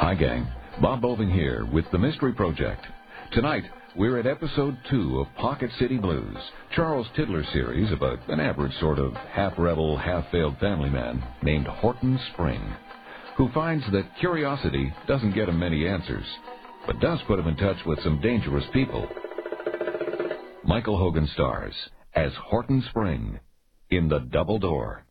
Hi, gang. Bob Boving here with The Mystery Project. Tonight, we're at episode 2 of Pocket City Blues, Charles Tiddler series about an average sort of half-rebel, half-failed family man named Horton Spring, who finds that curiosity doesn't get him many answers, but does put him in touch with some dangerous people. Michael Hogan stars as Horton Spring in The Double Door.